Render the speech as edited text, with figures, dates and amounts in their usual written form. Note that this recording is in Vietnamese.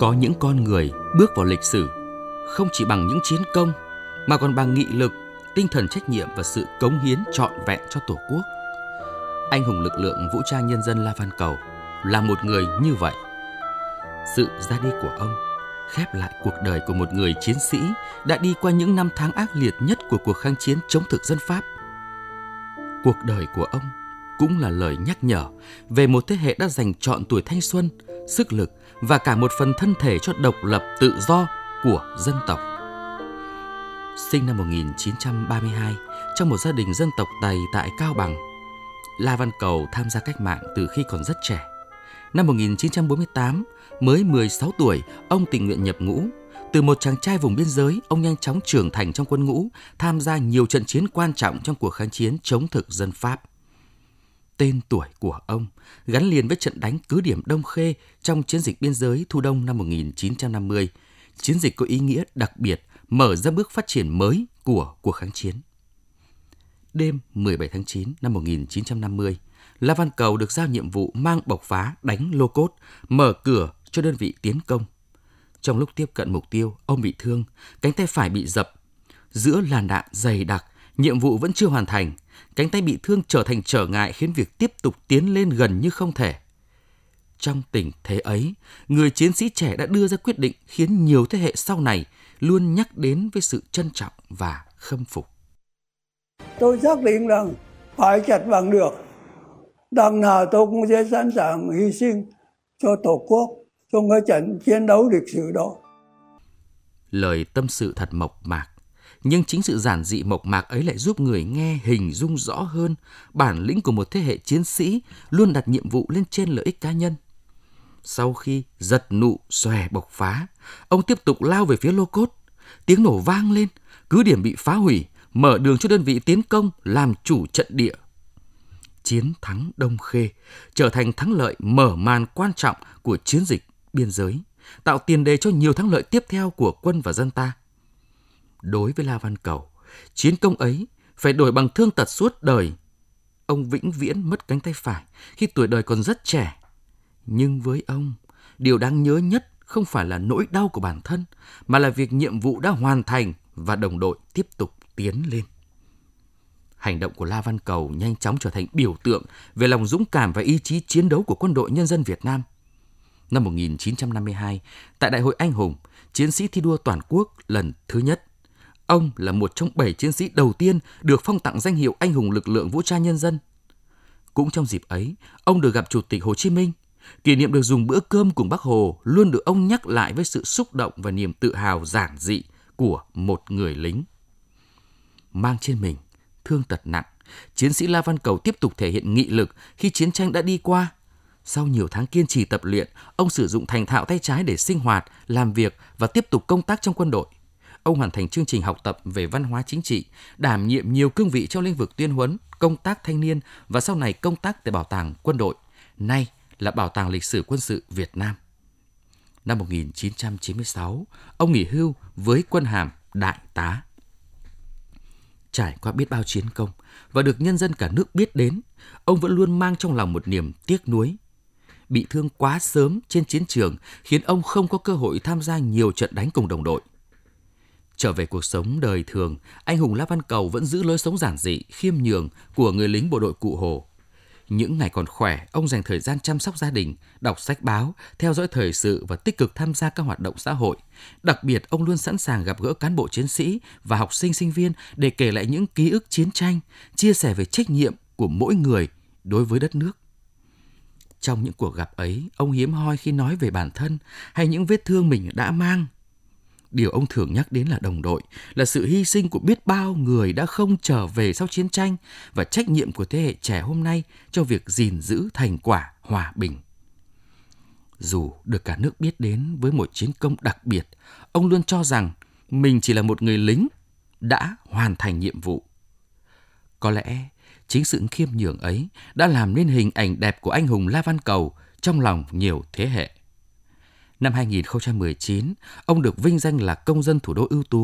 Có những con người bước vào lịch sử không chỉ bằng những chiến công mà còn bằng nghị lực, tinh thần trách nhiệm và sự cống hiến trọn vẹn cho Tổ quốc. Anh hùng lực lượng vũ trang nhân dân La Văn Cầu là một người như vậy. Sự ra đi của ông khép lại cuộc đời của một người chiến sĩ đã đi qua những năm tháng ác liệt nhất của cuộc kháng chiến chống thực dân Pháp. Cuộc đời của ông cũng là lời nhắc nhở về một thế hệ đã dành trọn tuổi thanh xuân, sức lực và cả một phần thân thể cho độc lập tự do của dân tộc. Sinh năm 1932 trong một gia đình dân tộc Tày tại Cao Bằng, La Văn Cầu tham gia cách mạng từ khi còn rất trẻ. Năm 1948, mới 16 tuổi, ông tình nguyện nhập ngũ. Từ một chàng trai vùng biên giới, ông nhanh chóng trưởng thành trong quân ngũ, tham gia nhiều trận chiến quan trọng trong cuộc kháng chiến chống thực dân Pháp. Tên tuổi của ông gắn liền với trận đánh cứ điểm Đông Khê trong chiến dịch biên giới Thu Đông năm 1950. Chiến dịch có ý nghĩa đặc biệt, mở ra bước phát triển mới của cuộc kháng chiến. Đêm 17 tháng 9 năm 1950, La Văn Cầu được giao nhiệm vụ mang bộc phá đánh Lô Cốt, mở cửa cho đơn vị tiến công. Trong lúc tiếp cận mục tiêu, ông bị thương, cánh tay phải bị dập. Giữa làn đạn dày đặc, nhiệm vụ vẫn chưa hoàn thành. Cánh tay bị thương trở thành trở ngại khiến việc tiếp tục tiến lên gần như không thể. Trong tình thế ấy, người chiến sĩ trẻ đã đưa ra quyết định khiến nhiều thế hệ sau này luôn nhắc đến với sự trân trọng và khâm phục. Tôi xác định rằng phải chặt bằng được. Đằng nào tôi cũng sẽ sẵn sàng hy sinh cho Tổ quốc trong cái trận chiến đấu lịch sử đó. Lời tâm sự thật mộc mạc, nhưng chính sự giản dị mộc mạc ấy lại giúp người nghe hình dung rõ hơn bản lĩnh của một thế hệ chiến sĩ luôn đặt nhiệm vụ lên trên lợi ích cá nhân. Sau khi giật nụ xòe bộc phá, ông tiếp tục lao về phía Lô Cốt. Tiếng nổ vang lên, cứ điểm bị phá hủy, mở đường cho đơn vị tiến công làm chủ trận địa. Chiến thắng Đông Khê trở thành thắng lợi mở màn quan trọng của chiến dịch biên giới, tạo tiền đề cho nhiều thắng lợi tiếp theo của quân và dân ta. Đối với La Văn Cầu, chiến công ấy phải đổi bằng thương tật suốt đời. Ông vĩnh viễn mất cánh tay phải khi tuổi đời còn rất trẻ. Nhưng với ông, điều đáng nhớ nhất không phải là nỗi đau của bản thân, mà là việc nhiệm vụ đã hoàn thành và đồng đội tiếp tục tiến lên. Hành động của La Văn Cầu nhanh chóng trở thành biểu tượng về lòng dũng cảm và ý chí chiến đấu của Quân đội Nhân dân Việt Nam. Năm 1952, tại Đại hội Anh hùng, chiến sĩ thi đua toàn quốc lần thứ nhất, ông là một trong 7 chiến sĩ đầu tiên được phong tặng danh hiệu Anh hùng lực lượng vũ trang nhân dân. Cũng trong dịp ấy, ông được gặp Chủ tịch Hồ Chí Minh. Kỷ niệm được dùng bữa cơm cùng Bác Hồ luôn được ông nhắc lại với sự xúc động và niềm tự hào giản dị của một người lính. Mang trên mình thương tật nặng, chiến sĩ La Văn Cầu tiếp tục thể hiện nghị lực khi chiến tranh đã đi qua. Sau nhiều tháng kiên trì tập luyện, ông sử dụng thành thạo tay trái để sinh hoạt, làm việc và tiếp tục công tác trong quân đội. Ông hoàn thành chương trình học tập về văn hóa chính trị, đảm nhiệm nhiều cương vị trong lĩnh vực tuyên huấn, công tác thanh niên và sau này công tác tại Bảo tàng Quân đội, nay là Bảo tàng Lịch sử Quân sự Việt Nam. Năm 1996, ông nghỉ hưu với quân hàm đại tá. Trải qua biết bao chiến công và được nhân dân cả nước biết đến, ông vẫn luôn mang trong lòng một niềm tiếc nuối. Bị thương quá sớm trên chiến trường khiến ông không có cơ hội tham gia nhiều trận đánh cùng đồng đội. Trở về cuộc sống đời thường, anh hùng La Văn Cầu vẫn giữ lối sống giản dị, khiêm nhường của người lính bộ đội Cụ Hồ. Những ngày còn khỏe, ông dành thời gian chăm sóc gia đình, đọc sách báo, theo dõi thời sự và tích cực tham gia các hoạt động xã hội. Đặc biệt, ông luôn sẵn sàng gặp gỡ cán bộ chiến sĩ và học sinh sinh viên để kể lại những ký ức chiến tranh, chia sẻ về trách nhiệm của mỗi người đối với đất nước. Trong những cuộc gặp ấy, ông hiếm hoi khi nói về bản thân hay những vết thương mình đã mang. Điều ông thường nhắc đến là đồng đội, là sự hy sinh của biết bao người đã không trở về sau chiến tranh và trách nhiệm của thế hệ trẻ hôm nay cho việc gìn giữ thành quả hòa bình. Dù được cả nước biết đến với một chiến công đặc biệt, ông luôn cho rằng mình chỉ là một người lính đã hoàn thành nhiệm vụ. Có lẽ chính sự khiêm nhường ấy đã làm nên hình ảnh đẹp của anh hùng La Văn Cầu trong lòng nhiều thế hệ. Năm 2019, ông được vinh danh là công dân thủ đô ưu tú